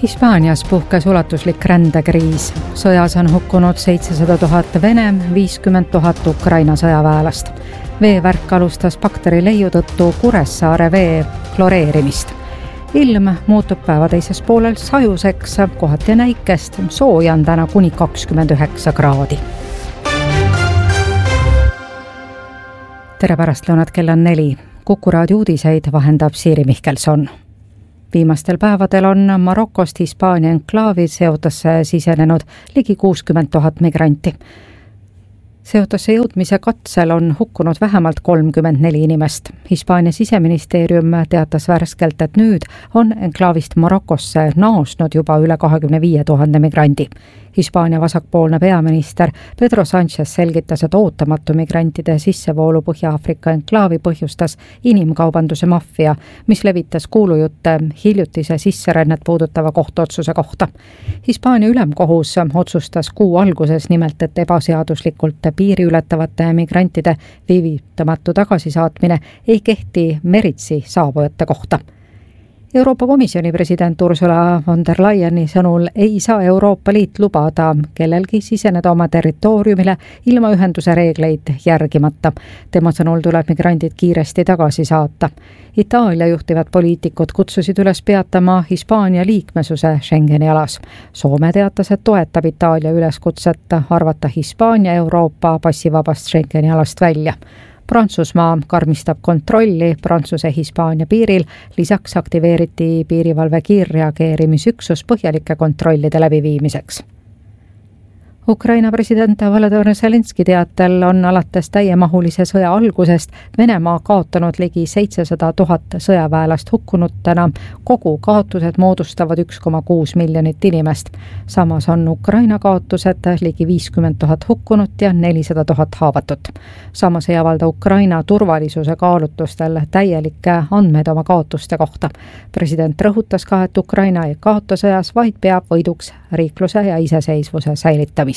Hispaanias puhkes ulatuslik rändekriis. Sõjas on hukkunud 700 000 Vene, 50 000 Ukraina sõjaväelast. Veevärk alustas bakteri leiu tõttu Kuressaare vee kloreerimist. Ilm muutub päeva teises poolel sajuseks, kohati näikest, sooja on täna kuni 29 kraadi. Tere pärastlõunat, kell on 4. Kuku raadio uudiseid vahendab Siiri Mihkelson. Viimastel päevadel on Marokost Hispaania enklaavid Ceutasse sisenenud ligi 60 000 migranti. Ceutasse jõudmise katsel on hukkunud vähemalt 34 inimest. Hispaania siseministeerium teatas värskelt, et nüüd on enklaavist Marokosse naasnud juba üle 25 000 migrandi. Hispaania vasakpoolne peaminister Pedro Sánchez selgitas, et ootamatu migrantide sissevoolu Põhja-Aafrika enklaavi põhjustas inimkaubanduse maffia, mis levitas kuulujutte hiljutise sisserännet puudutava kohtuotsuse kohta. Hispaania ülemkohus otsustas kuu alguses nimelt, et ebaseaduslikult piiri ületavate migrantide viivitamatu tagasisaatmine ei kehti meritsi saabujate kohta. Euroopa Komisjoni president Ursula von der Leyeni sõnul ei saa Euroopa Liit lubada kellelgi siseneda oma territooriumile ilma ühenduse reegleid järgimata. Tema sõnul tuleb migrandid kiiresti tagasi saata. Itaalia juhtivad poliitikud kutsusid üles peatama Hispaania liikmesuse Schengeni alas. Soome teatas, et toetab Itaalia üleskutset arvata Hispaania Euroopa passivabast Schengeni alast välja. Prantsusmaa karmistab kontrolli Prantsuse-Hispaania piiril, lisaks aktiveeriti piirivalve kiirreageerimisüksus põhjalike kontrollide läbiviimiseks. Ukraina president Volodymyr Zelenski teatel on alates täiemahulise sõja algusest Venemaa kaotanud ligi 700 000 sõjaväelast hukkunutena. Kogu kaotused moodustavad 1,6 miljonit inimest. Samas on Ukraina kaotused ligi 50 000 hukkunut ja 400 000 haavatut. Samas ei avalda Ukraina turvalisuse kaalutlustel täielikke andmeid oma kaotuste kohta. President rõhutas ka, et Ukraina ei kaota sõjas, vaid peab võiduks riikluse ja iseseisvuse säilitamist.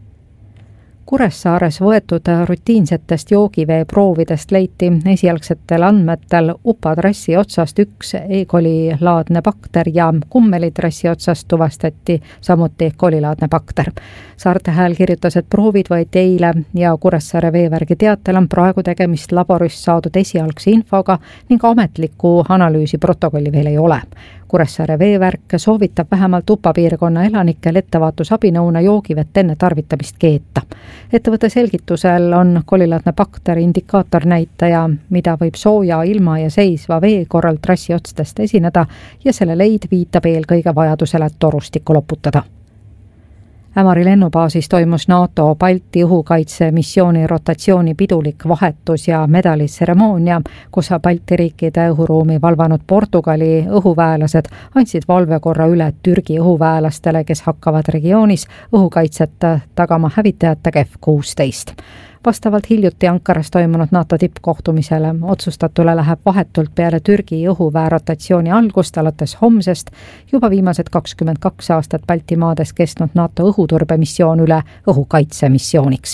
Kuressaares võetud rutiinsetest joogiveeproovidest leiti esialgsetel andmetel upatrassi otsast üks E-coli-laadne bakter ja kummelitrassi otsast tuvastati samuti E-coli-laadne bakter. Saarte Hääl kirjutas, et proovid võeti eile ja Kuressaare veevärgi teatel on praegu tegemist laborist saadud esialgse infoga ning ametliku analüüsi protokolli veel ei ole. Kuressaare veevärk soovitab vähemalt upapiirkonna elanikel ettevaatusabinõuna joogivett enne tarvitamist keeta. Ettevõtte selgitusel on kolilaadne bakter indikaatornäitaja, mida võib sooja, ilma ja seisva vee korral trassi otstest esineda ja selle leid viitab eelkõige vajadusele torustikku loputada. Ämari lennubaasis toimus NATO Balti õhukaitsemissiooni rotatsiooni pidulik vahetus ja medalitseremoonia, kus Balti riikide õhuruumi valvanud Portugali õhuväelased andsid valvekorra üle Türgi õhuväelastele, kes hakkavad regioonis õhukaitset tagama hävitajatega F-16. Vastavalt hiljuti Ankaras toimunud NATO tippkohtumisele otsustatule läheb vahetult peale Türgi õhuväe rotatsiooni algust alates homsest juba viimased 22 aastat Baltimaades kestnud NATO õhuturbemissioon üle õhukaitsemissiooniks.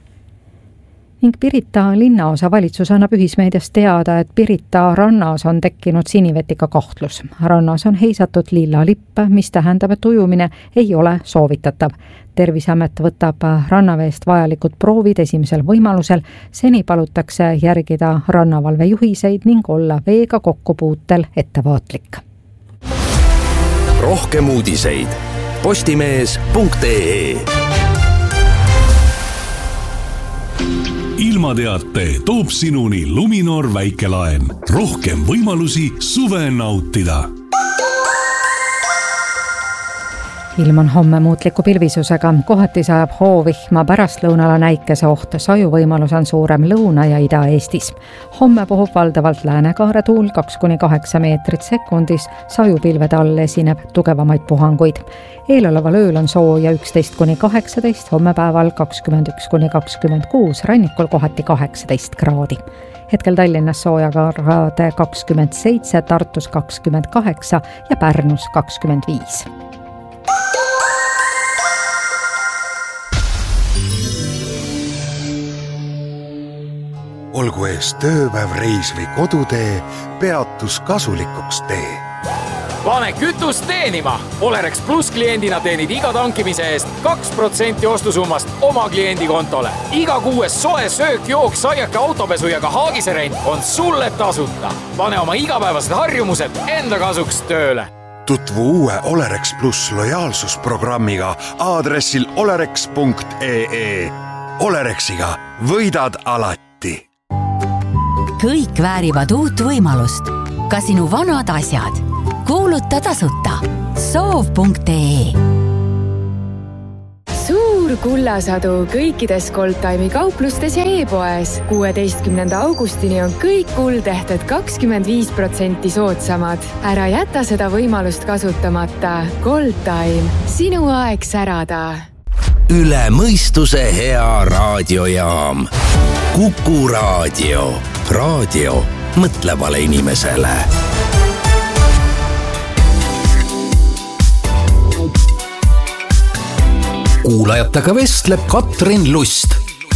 Ning Pirita linnaosa valitsus annab ühismeedias teada, et Pirita rannas on tekkinud sinivetika kahtlus. Rannas on heisatud lilla lipp, mis tähendab, et ujumine ei ole soovitatav. Terviseamet võtab rannaveest vajalikud proovid esimesel võimalusel. Seni palutakse järgida rannavalve juhiseid ning olla veega kokkupuutel ettevaatlik. Rohkem uudiseid postimees.ee. Ilmateate toob sinuni Luminor väikelaen. Rohkem võimalusi suve nautida. Ilm on homme muutliku pilvisusega, kohati sajab hoovihma, pärastlõunala näikese oht, sajuvõimalus on suurem Lõuna- ja Ida-Eestis. Homme puhub valdavalt läänekaare tuul 2-8 meetrit sekundis, sajupilvede all esineb tugevamaid puhanguid. Eeloleval ööl on sooja 11-18, homme päeval 21-26, rannikul kohati 18 kraadi. Hetkel Tallinnas soojakraade 27, Tartus 28 ja Pärnus 25. Olgu ees tööpäev, reis või kodutee, peatus kasulikuks tee. Pane kütust teenima. Olerex Plus kliendina teenid iga tankimise eest 2% ostusummast oma kliendi kontole. Iga kuues soe söök, jook, saiake, autopesu ja ka haagiserent on sulle tasuta. Pane oma igapäevased harjumused enda kasuks tööle. Tutvu uue Olerex Plus lojaalsusprogrammiga aadressil olerex.ee. Olerexiga võidad alati. Kõik väärivad uut võimalust. Ka sinu vanad asjad. Kuuluta tasuta. Soov.ee. Suur kullasadu kõikides Goldtime'i kauplustes ja e-poes. 16. augustini on kõik kuldehted 25% soodsamad. Ära jäta seda võimalust kasutamata. Goldtime. Sinu aeg särada. Üle mõistuse hea raadiojaam. Kuku raadio. Raadio mõtlevale inimesele. Kuulajatega vestleb Katrin Lust.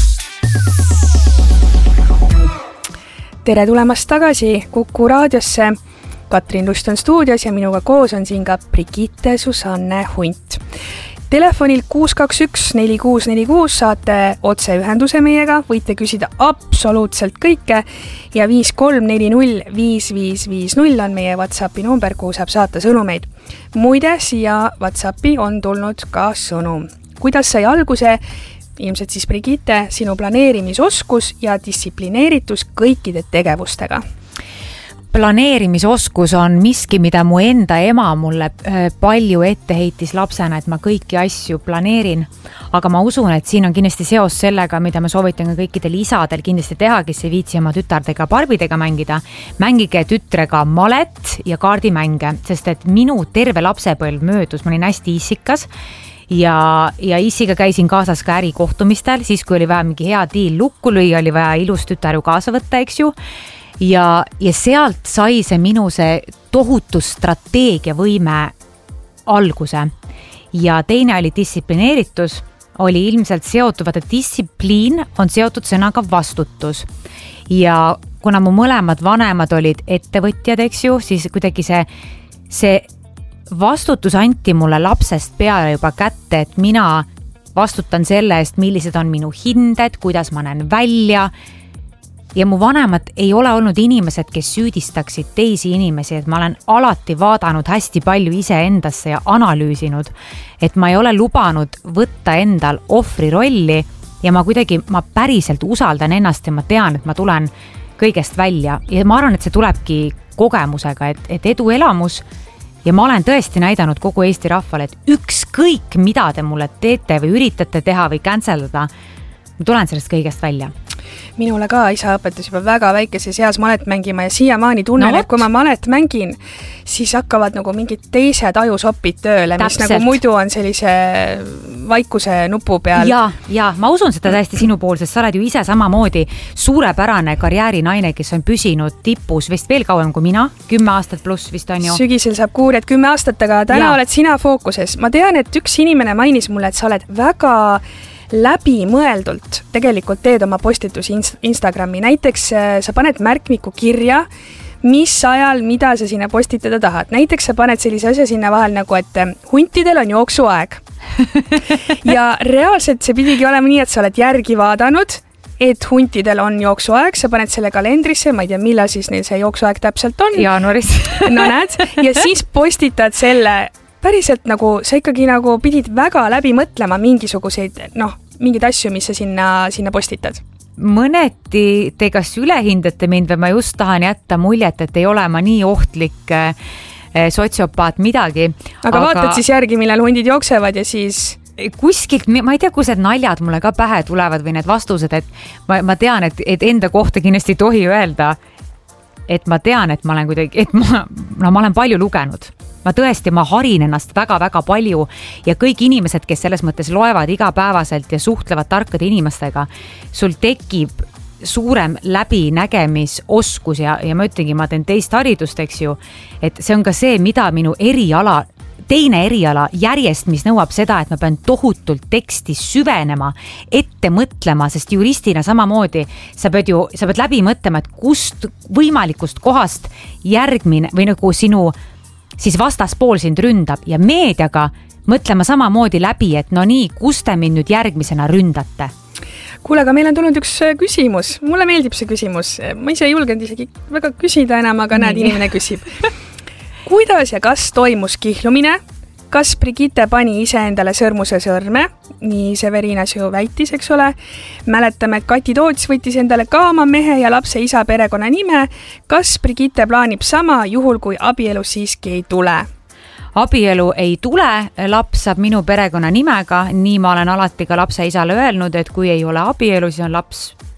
Tere tulemast tagasi Kuku raadiosse. Katrin Lust on stuudios ja minuga koos on siin ka Brigitte Susanne Hunt. Telefonil 621-4646 saate otseühenduse meiega, võite küsida absoluutselt kõike ja 53405550 on meie WhatsAppi number, kuhu saab saata sõnumeid. Muide, siia WhatsAppi on tulnud ka sõnum. Kuidas sai alguse? Ilmselt siis Brigitte, sinu planeerimisoskus ja distsiplineeritus kõikide tegevustega. Planeerimisoskus on miski, mida mu enda ema mulle palju ette heitis lapsena, et ma kõiki asju planeerin. Aga ma usun, et siin on kindlasti seos sellega, mida ma soovitan ka kõikidel isadel kindlasti teha, kes ei viitsi oma tütardega barbidega mängida. Mängige tütrega malet ja kaardimänge, sest et minu terve lapsepõlv möödus, ma olin hästi issikas ja issiga käisin kaasas ka ärikohtumistel, siis kui oli vaja mingi hea diil lukku lüüa, oli vaja ilus tütaru kaasa võtta, eks ju. Ja sealt sai see minu see tohutu strateegiavõime alguse. Ja teine oli distsiplineeritus, oli ilmselt seotud, vaata distsipliin on seotud sõnaga vastutus. Ja kuna mu mõlemad vanemad olid ettevõtjad, eks ju, siis kuidagi see vastutus anti mulle lapsest peale juba kätte, et mina vastutan selle eest, millised on minu hinded, kuidas ma näen välja. Ja mu vanemad ei ole olnud inimesed, kes süüdistaksid teisi inimesi, et ma olen alati vaadanud hästi palju ise endasse ja analüüsinud, et ma ei ole lubanud võtta endal ohvri rolli ja ma päriselt usaldan ennast ja ma tean, et ma tulen kõigest välja ja ma arvan, et see tulebki kogemusega, et edu elamus ja ma olen tõesti näidanud kogu Eesti rahvale, et ükskõik mida te mulle teete või üritate teha või canceldada, ma tulen sellest kõigest välja. Minule ka isa õpetas juba väga väikeses eas malet mängima ja siiamaani tunnen, et kui ma malet mängin, siis hakkavad nagu mingid teised ajusopid tööle, mis nagu muidu on sellise vaikuse nupu peal. Ja ma usun seda täiesti sinu pool, sest sa oled ju ise samamoodi suurepärane karjäärinaine, kes on püsinud tipus vist veel kauem kui mina, 10 aastat pluss vist on ju. Sügisel saab kuured 10 aastat, aga täna oled sina fookuses. Ma tean, et üks inimene mainis mulle, et sa oled väga läbimõeldult tegelikult teed oma postitusi Instagrami. Näiteks sa paned märkmiku kirja, mis ajal, mida sa sinna postitada tahad. Näiteks sa paned sellise asja sinna vahel nagu, et huntidel on jooksuaeg. Ja reaalselt see pidigi olema nii, et sa oled järgi vaadanud, et huntidel on jooksuaeg, sa paned selle kalendrisse, ma ei tea, millal siis neil see jooksuaeg täpselt on. Jaanuaris. No näed, ja siis postitad selle päriselt nagu, sa ikkagi nagu pidid väga läbi mõtlema mingisuguseid, mingeid asju, mis sa sinna postitad. Mõneti te kas ülehindate mind või ma just tahan jätta muljet, et ei ole ma nii ohtlik sotsiopaat midagi. Aga vaatad siis järgi, millal hundid jooksevad ja siis kuskilt, ma ei tea, kus need naljad mulle ka pähe tulevad või need vastused, et ma tean, et enda kohta kindlasti ei tohi öelda, et ma tean, et ma olen kuidagi, et ma olen palju lugenud. Ma harin ennast väga-väga palju ja kõik inimesed, kes selles mõttes loevad igapäevaselt ja suhtlevad tarkade inimestega, sul tekib suurem läbinägemisoskus ja ma ütlengi, ma teen teist haridust, eks ju, et see on ka see, mida minu teine eriala järjest, mis nõuab seda, et ma pean tohutult teksti süvenema, ette mõtlema, sest juristina samamoodi sa pead läbi mõtlema, et kust võimalikust kohast järgmine või nagu sinu siis vastaspool sind ründab ja meediaga mõtlema samamoodi läbi, et no nii, kus te mind nüüd järgmisena ründate? Kuule, aga meil on tulnud üks küsimus. Mulle meeldib see küsimus. Ma ise ei julgenud isegi väga küsida enam, aga näed, inimene küsib. Kuidas ja kas toimus kihlumine? Kas Brigitte pani ise endale sõrmuse sõrme? Nii Severinas ju väitis, eks ole. Mäletame, et Kati Toots võttis endale ka oma mehe ja lapse isa perekonna nime. Kas Brigitte plaanib sama juhul, kui abielu siiski ei tule? Abielu ei tule, laps saab minu perekonna nimega, nii ma olen alati ka lapse isale öelnud, et kui ei ole abielu, siis on laps